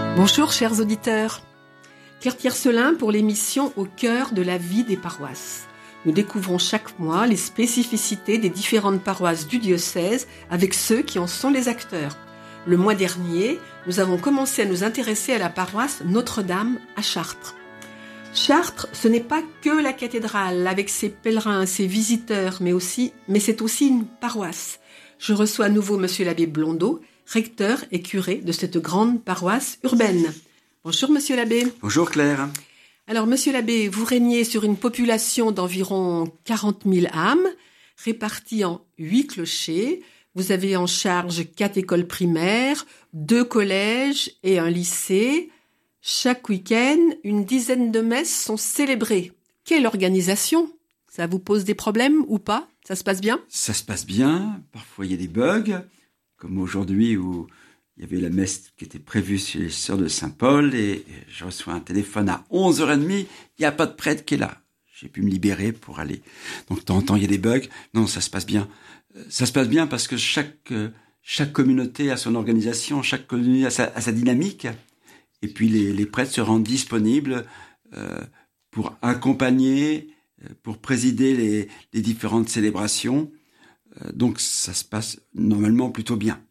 Bonjour chers auditeurs. Claire Tiercelin pour l'émission Au cœur de la vie des paroisses. Nous découvrons chaque mois les spécificités des différentes paroisses du diocèse avec ceux qui en sont les acteurs. Le mois dernier, nous avons commencé à nous intéresser à la paroisse Notre-Dame à Chartres. Chartres, ce n'est pas que la cathédrale avec ses pèlerins, ses visiteurs, mais c'est aussi une paroisse. Je reçois à nouveau Monsieur l'abbé Blondeau, recteur et curé de cette grande paroisse urbaine. Bonjour Monsieur l'abbé. Bonjour Claire. Alors Monsieur l'abbé, vous régnez sur une population d'environ 40 000 âmes, réparties en 8 clochers. Vous avez en charge 4 écoles primaires, 2 collèges et un lycée. Chaque week-end, une dizaine de messes sont célébrées. Quelle organisation ? Ça vous pose des problèmes ou pas ? Ça se passe bien ? Ça se passe bien. Parfois, il y a des bugs, comme aujourd'hui où il y avait la messe qui était prévue chez les sœurs de Saint-Paul et je reçois un téléphone à 11h30. Il n'y a pas de prêtre qui est là. J'ai pu me libérer pour aller. Donc, de temps en temps, il y a des bugs. Non, ça se passe bien. Ça se passe bien parce que chaque communauté a son organisation, chaque communauté a sa dynamique. Et puis les prêtres se rendent disponibles pour accompagner, pour présider les différentes célébrations. Donc ça se passe normalement plutôt bien.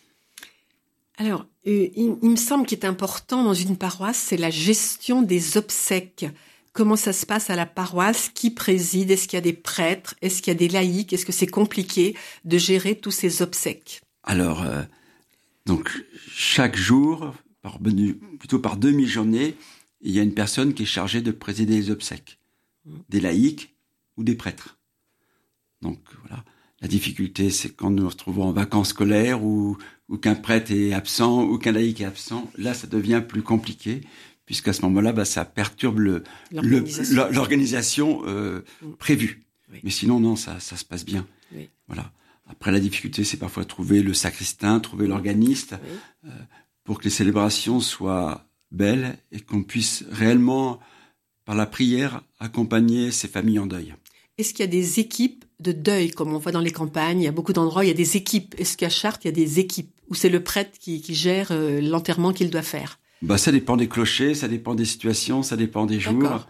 Alors, il me semble qu'il est important dans une paroisse, c'est la gestion des obsèques. Comment ça se passe à la paroisse ? Qui préside ? Est-ce qu'il y a des prêtres ? Est-ce qu'il y a des laïcs ? Est-ce que c'est compliqué de gérer tous ces obsèques ? Alors, donc chaque jour, plutôt par demi-journée, il y a une personne qui est chargée de présider les obsèques, des laïcs ou des prêtres. Donc voilà, la difficulté c'est quand nous nous retrouvons en vacances scolaires ou qu'un prêtre est absent ou qu'un laïc est absent, là ça devient plus compliqué puisqu'à ce moment-là ça perturbe l'organisation prévue. Oui. Mais sinon non, ça se passe bien. Oui. Voilà. Après la difficulté c'est parfois trouver le sacristain, trouver l'organiste. Oui. Pour que les célébrations soient belles et qu'on puisse réellement, par la prière, accompagner ces familles en deuil. Est-ce qu'il y a des équipes de deuil, comme on voit dans les campagnes ? Il y a beaucoup d'endroits où il y a des équipes. Est-ce qu'à Chartres, il y a des équipes ? Ou c'est le prêtre qui gère l'enterrement qu'il doit faire ? Ça dépend des clochers, ça dépend des situations, ça dépend des jours.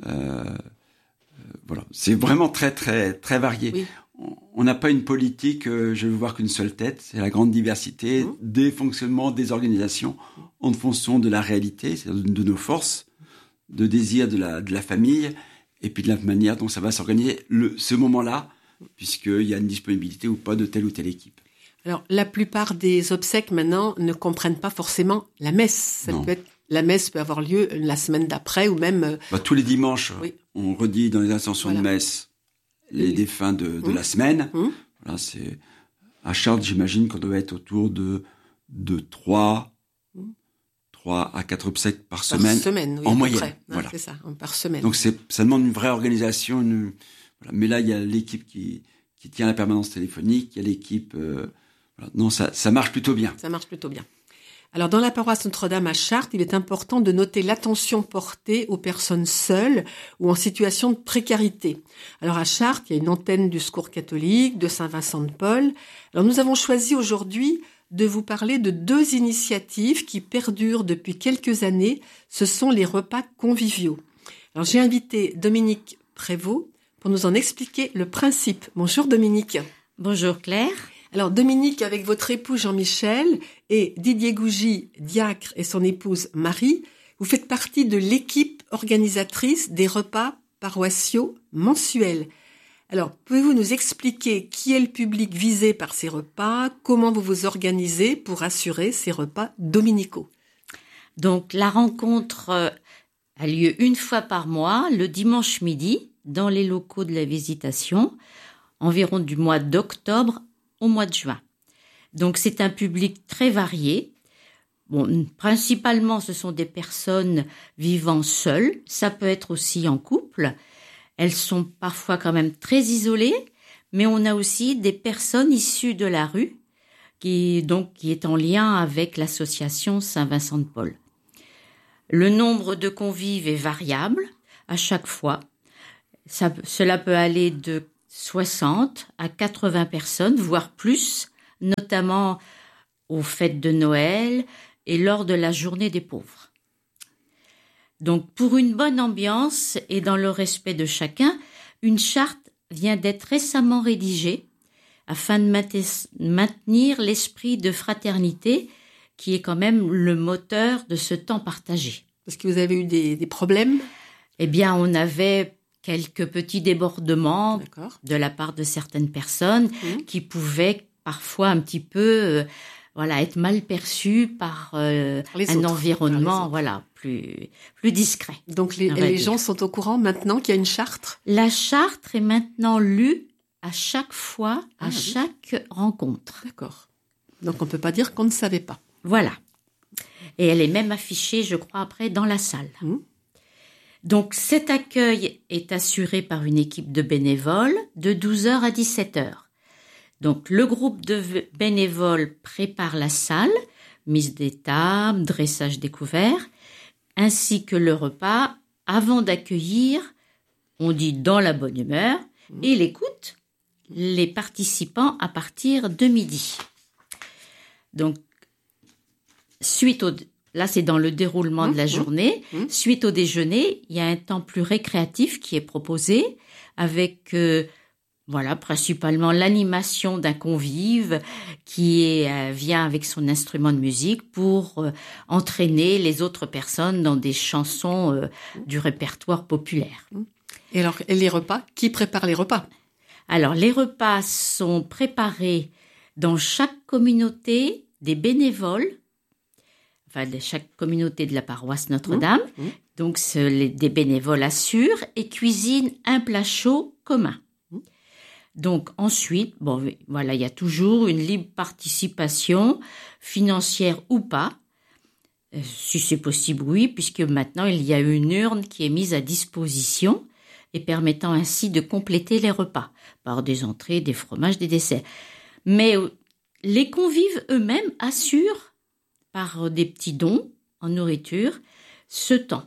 Voilà, c'est vraiment très, très, très varié. Oui. On n'a pas une politique, je veux voir qu'une seule tête. C'est la grande diversité des fonctionnements, des organisations, en fonction de la réalité, c'est-à-dire de nos forces, de désir de la famille, et puis de la manière dont ça va s'organiser ce moment-là, puisqu'il y a une disponibilité ou pas de telle ou telle équipe. Alors, la plupart des obsèques maintenant ne comprennent pas forcément la messe. La messe peut avoir lieu la semaine d'après ou même... tous les dimanches, oui. On redit dans les intentions de messe les défunts de la semaine. Voilà, c'est à Chartres, j'imagine qu'on doit être autour de 3 à 4 obsèques par semaine oui, en moyenne. Voilà. C'est ça, par semaine. Donc ça demande une vraie organisation. Voilà. Mais là, il y a l'équipe qui tient la permanence téléphonique, il y a l'équipe... Non, ça marche plutôt bien. Ça marche plutôt bien. Alors, dans la paroisse Notre-Dame à Chartres, il est important de noter l'attention portée aux personnes seules ou en situation de précarité. Alors, à Chartres, il y a une antenne du Secours catholique, de Saint-Vincent-de-Paul. Alors, nous avons choisi aujourd'hui de vous parler de 2 initiatives qui perdurent depuis quelques années. Ce sont les repas conviviaux. Alors, j'ai invité Dominique Prévost pour nous en expliquer le principe. Bonjour Dominique. Bonjour Claire. Alors Dominique, avec votre époux Jean-Michel et Didier Gougy, diacre, et son épouse Marie, vous faites partie de l'équipe organisatrice des repas paroissiaux mensuels. Alors, pouvez-vous nous expliquer qui est le public visé par ces repas, comment vous vous organisez pour assurer ces repas dominicaux ? Donc, la rencontre a lieu une fois par mois, le dimanche midi, dans les locaux de la Visitation, environ du mois d'octobre au mois de juin. Donc c'est un public très varié. Bon, principalement ce sont des personnes vivant seules, ça peut être aussi en couple. Elles sont parfois quand même très isolées, mais on a aussi des personnes issues de la rue qui est en lien avec l'association Saint-Vincent-de-Paul. Le nombre de convives est variable à chaque fois. Cela peut aller de 60 à 80 personnes, voire plus, notamment aux fêtes de Noël et lors de la journée des pauvres. Donc, pour une bonne ambiance et dans le respect de chacun, une charte vient d'être récemment rédigée afin de maintenir l'esprit de fraternité qui est quand même le moteur de ce temps partagé. Parce que vous avez eu des problèmes ? Eh bien, on avait quelques petits débordements D'accord. de la part de certaines personnes qui pouvaient parfois un petit peu être mal perçues par un environnement plus discret. Donc les gens sont au courant maintenant qu'il y a une charte ? La charte est maintenant lue à chaque fois, chaque rencontre. D'accord. Donc on ne peut pas dire qu'on ne savait pas. Voilà. Et elle est même affichée, je crois, après dans la salle. Donc cet accueil est assuré par une équipe de bénévoles de 12h à 17h. Donc le groupe de bénévoles prépare la salle, mise des tables, dressage découvert, ainsi que le repas avant d'accueillir, on dit dans la bonne humeur, et l'écoute, les participants à partir de midi. Donc, là c'est dans le déroulement de la journée, suite au déjeuner, il y a un temps plus récréatif qui est proposé avec principalement l'animation d'un convive qui vient avec son instrument de musique pour entraîner les autres personnes dans des chansons du répertoire populaire. Et alors, les repas, qui prépare les repas ? Alors, les repas sont préparés dans chaque communauté des bénévoles, de chaque communauté de la paroisse Notre-Dame. Donc, des bénévoles assurent et cuisinent un plat chaud commun. Donc, ensuite, il y a toujours une libre participation, financière ou pas. Si c'est possible, oui, puisque maintenant, il y a une urne qui est mise à disposition et permettant ainsi de compléter les repas par des entrées, des fromages, des desserts. Mais les convives eux-mêmes assurent, par des petits dons en nourriture, ce temps.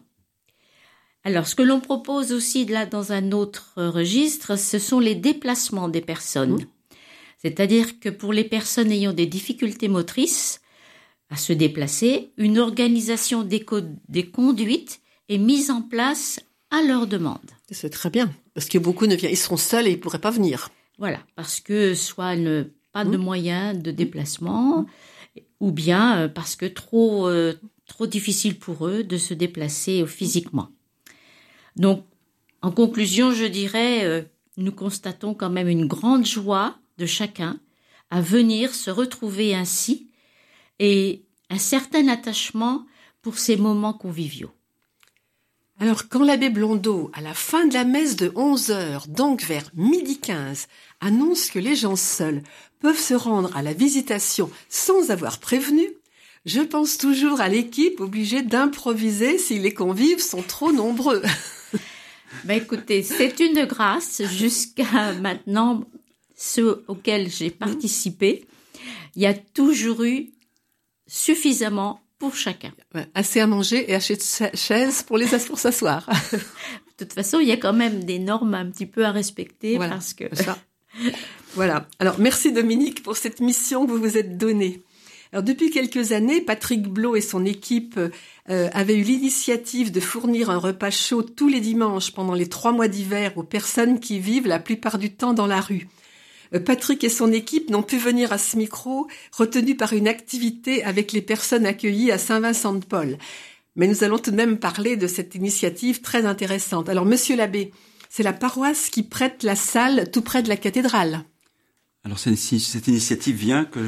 Alors, ce que l'on propose aussi là dans un autre registre, ce sont les déplacements des personnes. C'est-à-dire que pour les personnes ayant des difficultés motrices à se déplacer, une organisation des conduites est mise en place à leur demande. C'est très bien, parce que beaucoup ne viennent, ils seront seuls et ils ne pourraient pas venir. Voilà, parce que soit pas de moyens de déplacement, ou bien parce que trop difficile pour eux de se déplacer physiquement. Donc, en conclusion, je dirais, nous constatons quand même une grande joie de chacun à venir se retrouver ainsi et un certain attachement pour ces moments conviviaux. Alors, quand l'abbé Blondeau, à la fin de la messe de 11h, donc vers 12h15, annonce que les gens seuls peuvent se rendre à la visitation sans avoir prévenu, je pense toujours à l'équipe obligée d'improviser si les convives sont trop nombreux. Écoutez, c'est une grâce. Jusqu'à maintenant, ceux auxquels j'ai participé, il y a toujours eu suffisamment pour chacun. Ouais, assez à manger et assez de chaises pour s'asseoir. De toute façon, il y a quand même des normes un petit peu à respecter. Voilà, parce que... ça. Voilà. Alors, merci Dominique pour cette mission que vous vous êtes donnée. Alors, depuis quelques années, Patrick Blot et son équipe avaient eu l'initiative de fournir un repas chaud tous les dimanches pendant les 3 mois d'hiver aux personnes qui vivent la plupart du temps dans la rue. Patrick et son équipe n'ont pu venir à ce micro, retenus par une activité avec les personnes accueillies à Saint-Vincent-de-Paul. Mais nous allons tout de même parler de cette initiative très intéressante. Alors, monsieur l'abbé, c'est la paroisse qui prête la salle tout près de la cathédrale. Alors, cette initiative vient que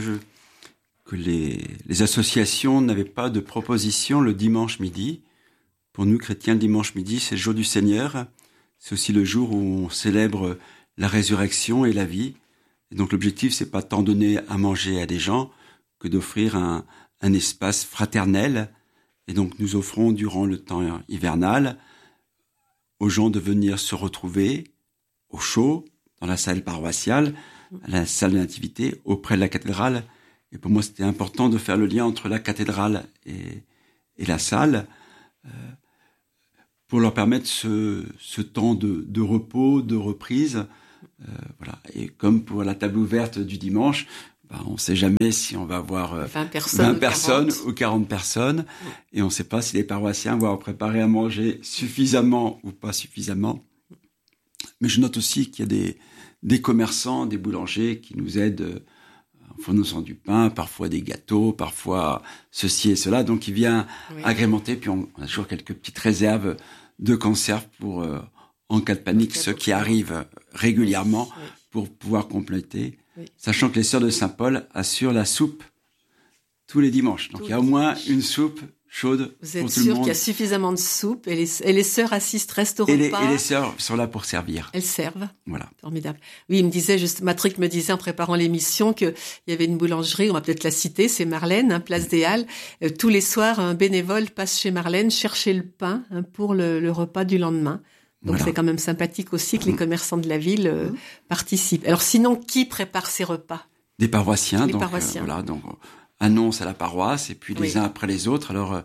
les associations n'avaient pas de proposition le dimanche midi. Pour nous, chrétiens, le dimanche midi, c'est le jour du Seigneur. C'est aussi le jour où on célèbre la résurrection et la vie. Et donc, l'objectif, c'est pas tant donner à manger à des gens que d'offrir un espace fraternel. Et donc, nous offrons durant le temps hivernal aux gens de venir se retrouver au chaud, dans la salle paroissiale, à la salle de nativité, auprès de la cathédrale. Et pour moi, c'était important de faire le lien entre la cathédrale et la salle, pour leur permettre ce temps de repos, de reprise. Voilà. Et comme pour la table ouverte du dimanche, on ne sait jamais si on va avoir 20 personnes ou 40 personnes, et on ne sait pas si les paroissiens vont préparer à manger suffisamment ou pas suffisamment. Mais je note aussi qu'il y a des commerçants, des boulangers qui nous aident en fournissant du pain, parfois des gâteaux, parfois ceci et cela. Donc il vient agrémenter, puis on a toujours quelques petites réserves de conserve pour, en cas de panique, ceux qui arrivent régulièrement pour pouvoir compléter. Sachant que les Sœurs de Saint-Paul assurent la soupe tous les dimanches. Donc il y a au moins une soupe chaude pour tout le monde. Vous êtes sûr qu'il y a suffisamment de soupe et les sœurs assistent, restent au repas. Et les sœurs sont là pour servir. Elles servent. Voilà. Formidable. Oui, il me disait, Matrick me disait en préparant l'émission qu'il y avait une boulangerie, on va peut-être la citer, c'est Marlène, Place des Halles. Tous les soirs, un bénévole passe chez Marlène chercher le pain pour le repas du lendemain. Donc c'est quand même sympathique aussi que les commerçants de la ville participent. Alors sinon, qui prépare ces repas? Des paroissiens. Les donc, paroissiens. Donc annonce à la paroisse et puis les uns après les autres. Alors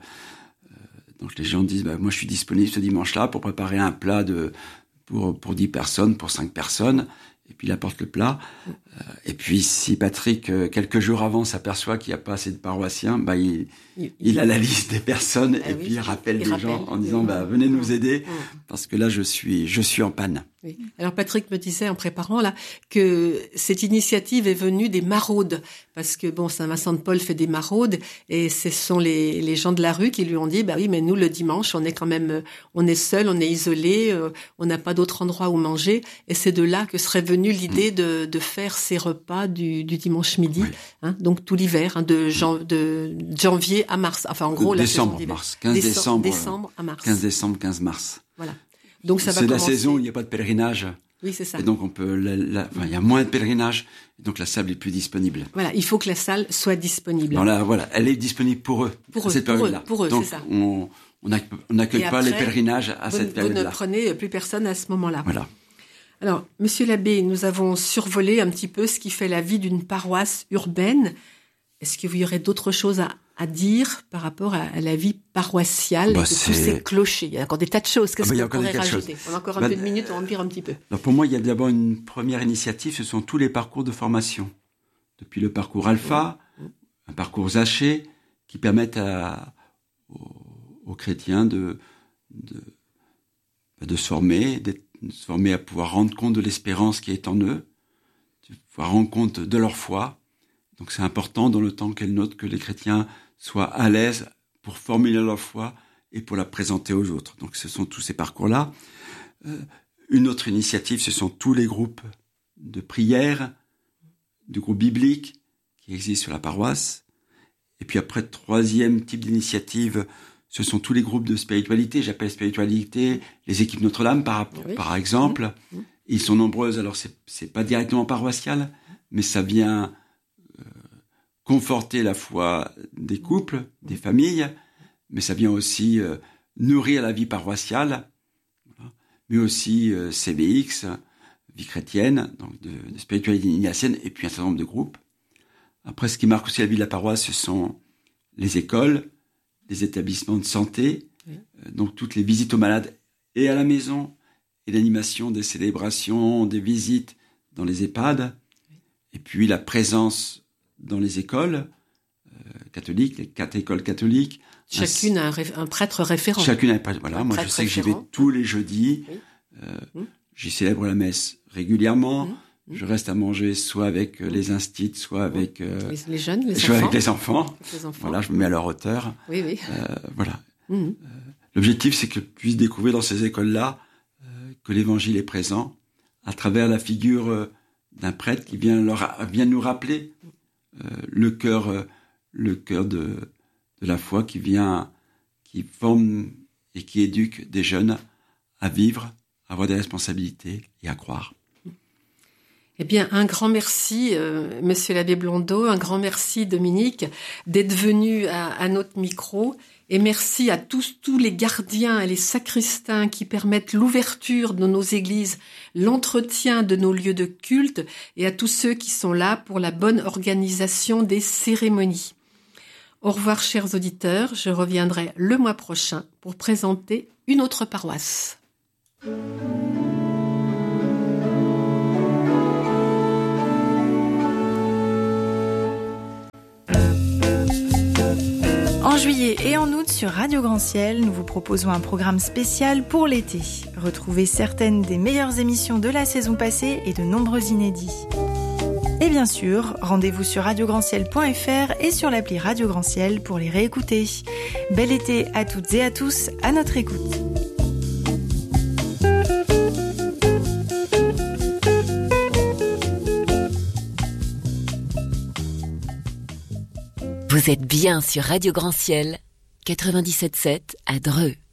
donc les gens disent moi je suis disponible ce dimanche-là pour préparer un plat pour 10 personnes, pour 5 personnes. Et puis il apporte le plat. Et puis si Patrick, quelques jours avant, s'aperçoit qu'il n'y a pas assez de paroissiens, il a la liste des personnes et puis il rappelle les gens en disant venez nous aider parce que là je suis en panne. Oui. Alors Patrick me disait en préparant là que cette initiative est venue des maraudes parce que Saint-Vincent-de-Paul fait des maraudes et ce sont les gens de la rue qui lui ont dit oui mais nous le dimanche on est seul, on est isolé, on n'a pas d'autre endroit où manger et c'est de là que serait venue l'idée de faire ces repas du dimanche midi, donc tout l'hiver, de janvier à mars, enfin en gros décembre, mars, 15 décembre à mars. 15 décembre, 15 mars. Voilà. Donc ça va c'est commencer. la saison où il n'y a pas de pèlerinage. Oui, c'est ça. Et donc on peut, il y a moins de pèlerinage, et donc la salle est plus disponible. Voilà, il faut que la salle soit disponible. Elle est disponible pour eux. Cette période-là. Pour eux, donc, c'est ça. On n'accueille pas les pèlerinages à cette période-là. Vous ne prenez plus personne à ce moment-là. Voilà. Alors, Monsieur l'abbé, nous avons survolé un petit peu ce qui fait la vie d'une paroisse urbaine. Est-ce qu'il y aurait d'autres choses à dire par rapport à la vie paroissiale de tous ces clochers? Il y a encore des tas de choses. Qu'est-ce qu'on pourrait rajouter? On a encore un peu de minutes, on va en dire un petit peu. Alors pour moi, il y a d'abord une première initiative, ce sont tous les parcours de formation. Depuis le parcours Alpha, un parcours Zaché, qui permettent aux chrétiens de se former à pouvoir rendre compte de l'espérance qui est en eux, de pouvoir rendre compte de leur foi. Donc c'est important dans le temps qu'elle note que les chrétiens soient à l'aise pour formuler leur foi et pour la présenter aux autres. Donc ce sont tous ces parcours-là. Une autre initiative, ce sont tous les groupes de prière, du groupe biblique qui existent sur la paroisse. Et puis après, troisième type d'initiative, ce sont tous les groupes de spiritualité. J'appelle spiritualité les équipes Notre-Dame par exemple. Ils sont nombreuses, alors c'est pas directement paroissial, mais ça vient conforter la foi des couples, des familles, mais ça vient aussi nourrir la vie paroissiale, mais aussi CVX, vie chrétienne, donc de spiritualité ignatienne, et puis un certain nombre de groupes. Après, ce qui marque aussi la vie de la paroisse, ce sont les écoles, les établissements de santé, donc toutes les visites aux malades et à la maison, et l'animation des célébrations, des visites dans les EHPAD, et puis la présence dans les écoles catholiques, les 4 écoles catholiques. Chacune a un prêtre référent. Chacune a un prêtre, voilà. Moi, je sais que j'y vais tous les jeudis. J'y célèbre la messe régulièrement. Je reste à manger soit avec les instits, soit avec les jeunes, les soit enfants. avec les enfants. Voilà, je me mets à leur hauteur. Oui. Voilà. L'objectif, c'est qu'ils puissent découvrir dans ces écoles-là que l'Évangile est présent à travers la figure d'un prêtre qui vient nous rappeler le cœur de la foi qui forme et qui éduque des jeunes à vivre, à avoir des responsabilités et à croire. Eh bien, un grand merci, Monsieur l'abbé Blondeau, un grand merci, Dominique, d'être venu à notre micro. Et merci à tous les gardiens et les sacristains qui permettent l'ouverture de nos églises, l'entretien de nos lieux de culte, et à tous ceux qui sont là pour la bonne organisation des cérémonies. Au revoir, chers auditeurs. Je reviendrai le mois prochain pour présenter une autre paroisse. En juillet et en août sur Radio Grand Ciel, nous vous proposons un programme spécial pour l'été. Retrouvez certaines des meilleures émissions de la saison passée et de nombreux inédits. Et bien sûr, rendez-vous sur radiograndciel.fr et sur l'appli Radio Grand Ciel pour les réécouter. Bel été à toutes et à tous, à notre écoute. Vous êtes bien sur Radio Grand Ciel, 97.7 à Dreux.